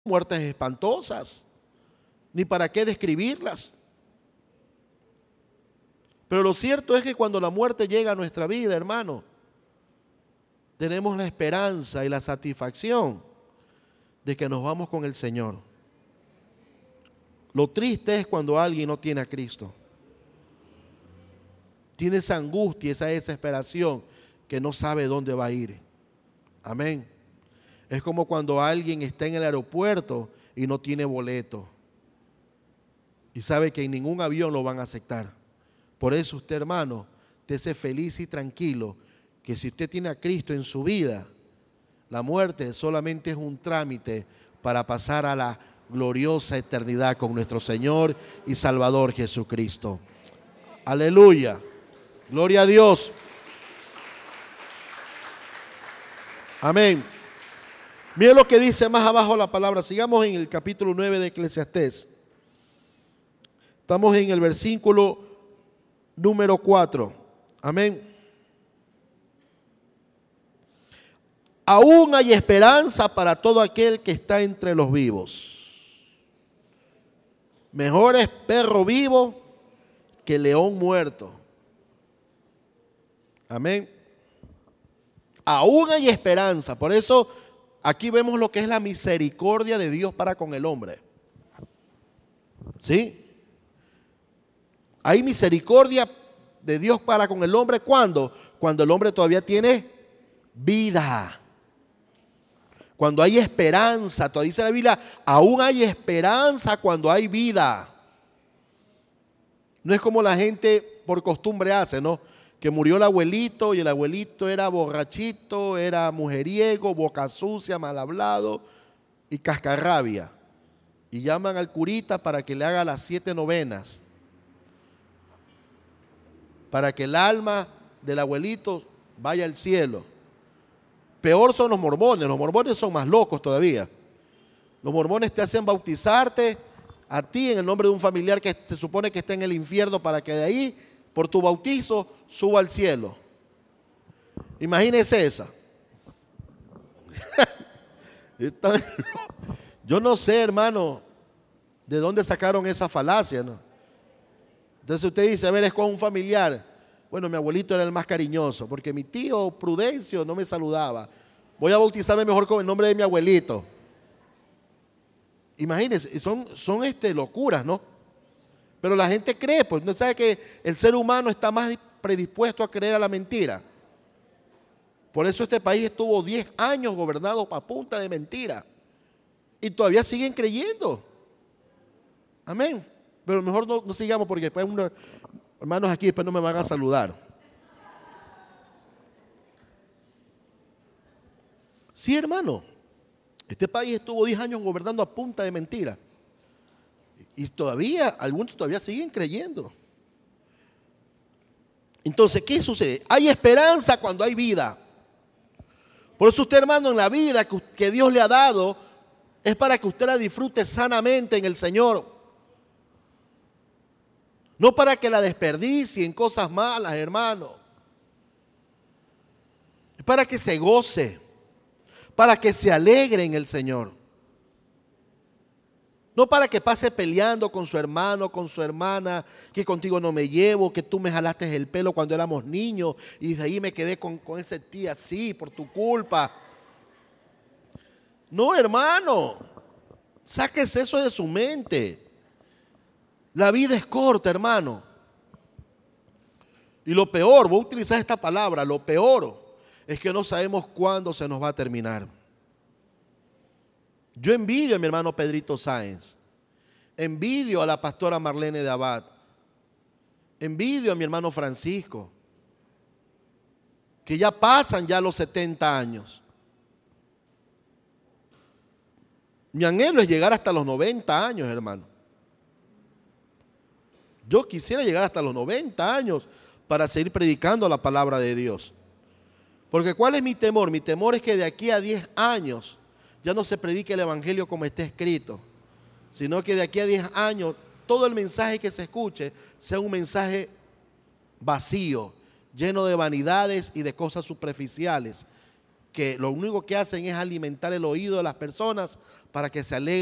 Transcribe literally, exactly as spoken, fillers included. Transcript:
muertes espantosas, ni para qué describirlas. Pero lo cierto es que cuando la muerte llega a nuestra vida, hermano, tenemos la esperanza y la satisfacción de que nos vamos con el Señor. Lo triste es cuando alguien no tiene a Cristo. Tiene esa angustia, esa desesperación que no sabe dónde va a ir. Amén. Es como cuando alguien está en el aeropuerto y no tiene boleto y sabe que en ningún avión lo van a aceptar. Por eso usted, hermano, esté feliz y tranquilo que si usted tiene a Cristo en su vida, la muerte solamente es un trámite para pasar a la gloriosa eternidad con nuestro Señor y Salvador Jesucristo. Aleluya. Gloria a Dios. Amén. Miren lo que dice más abajo la palabra. Sigamos en el capítulo nueve de Eclesiastés. Estamos en el versículo número cuatro. Amén. Aún hay esperanza para todo aquel que está entre los vivos. Mejor es perro vivo que león muerto. Amén. Aún hay esperanza. Por eso aquí vemos lo que es la misericordia de Dios para con el hombre. ¿Sí? Hay misericordia de Dios para con el hombre. ¿Cuándo? Cuando el hombre todavía tiene vida. Cuando hay esperanza. Todavía dice la Biblia, aún hay esperanza cuando hay vida. No es como la gente por costumbre hace, ¿no? Que murió el abuelito y el abuelito era borrachito, era mujeriego, boca sucia, mal hablado y cascarrabia. Y llaman al curita para que le haga las siete novenas, para que el alma del abuelito vaya al cielo. Peor son los mormones, los mormones son más locos todavía. Los mormones te hacen bautizarte a ti en el nombre de un familiar que se supone que está en el infierno para que de ahí, por tu bautizo, suba al cielo. Imagínese esa. Yo no sé, hermano, de dónde sacaron esa falacia, ¿no? Entonces usted dice, a ver, es con un familiar. Bueno, mi abuelito era el más cariñoso, porque mi tío Prudencio no me saludaba. Voy a bautizarme mejor con el nombre de mi abuelito. Imagínense, son, son este, locuras, ¿no? Pero la gente cree, pues no sabe que el ser humano está más predispuesto a creer a la mentira. Por eso este país estuvo diez años gobernado a punta de mentira. Y todavía siguen creyendo. Amén. Pero mejor no, no sigamos porque después unos hermanos aquí después no me van a saludar. Sí, hermano. Este país estuvo diez años gobernando a punta de mentira. Y todavía, algunos todavía siguen creyendo. Entonces, ¿qué sucede? Hay esperanza cuando hay vida. Por eso usted, hermano, en la vida que, que Dios le ha dado, es para que usted la disfrute sanamente en el Señor. No para que la desperdicie en cosas malas, hermano. Es para que se goce, para que se alegre en el Señor. No para que pase peleando con su hermano, con su hermana, que contigo no me llevo, que tú me jalaste el pelo cuando éramos niños y de ahí me quedé con, con ese tío así por tu culpa. No, hermano, sáquese eso de su mente. La vida es corta, hermano. Y lo peor, voy a utilizar esta palabra, lo peor es que no sabemos cuándo se nos va a terminar. Yo envidio a mi hermano Pedrito Sáenz, envidio a la pastora Marlene de Abad, envidio a mi hermano Francisco, que ya pasan ya los setenta años. Mi anhelo es llegar hasta los noventa años, hermano. Yo quisiera llegar hasta los noventa años para seguir predicando la palabra de Dios. Porque ¿cuál es mi temor? Mi temor es que de aquí a diez años ya no se predique el evangelio como está escrito, sino que de aquí a diez años todo el mensaje que se escuche sea un mensaje vacío, lleno de vanidades y de cosas superficiales, que lo único que hacen es alimentar el oído de las personas para que se alegren